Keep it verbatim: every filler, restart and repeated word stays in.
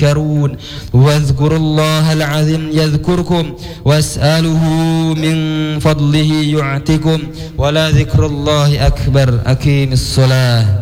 تذكرون واذكروا الله العظيم يذكركم واسأله من فضله يعطكم ولذكر الله أكبر. أقيم الصلاة.